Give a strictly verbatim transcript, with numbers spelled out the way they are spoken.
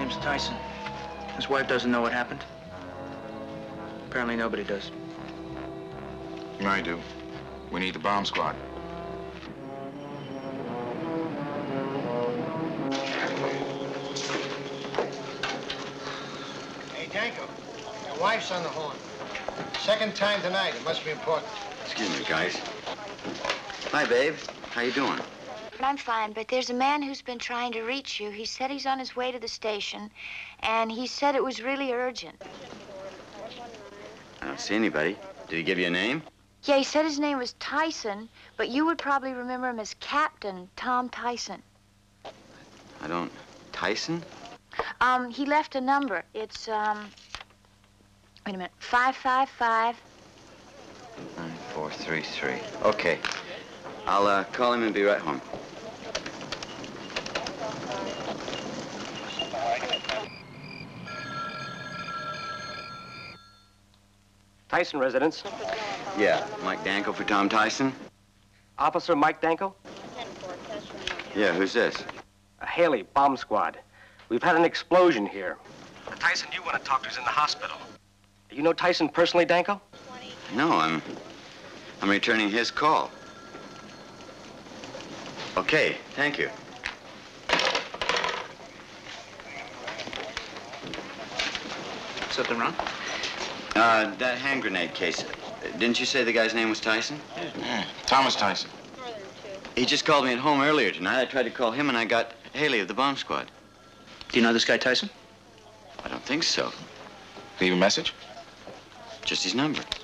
name's Tyson. His wife doesn't know what happened. Apparently nobody does. I do. We need the bomb squad. Hey, Danko, your wife's on the horn. Second time tonight. It must be important. Excuse me, guys. Hi, babe. How you doing? I'm fine, but there's a man who's been trying to reach you. He said he's on his way to the station, and he said it was really urgent. I don't see anybody. Did he give you a name? Yeah, he said his name was Tyson, but you would probably remember him as Captain Tom Tyson. I don't... Tyson? Um, he left a number. It's, um... Wait a minute. five five five. nine four three three. Okay. I'll, uh, call him and be right home. Tyson residence. Yeah, Mike Danko for Tom Tyson? Officer Mike Danko? Yeah, who's this? Uh, Haley, bomb squad. We've had an explosion here. The Tyson you want to talk to is in the hospital. You know Tyson personally, Danko? No, I'm... I'm returning his call. Okay, thank you. Something wrong? Uh, that hand grenade case. Didn't you say the guy's name was Tyson? Yeah, Thomas Tyson. He just called me at home earlier tonight. I tried to call him, and I got Haley of the bomb squad. Do you know this guy, Tyson? I don't think so. Leave a message? Just his number.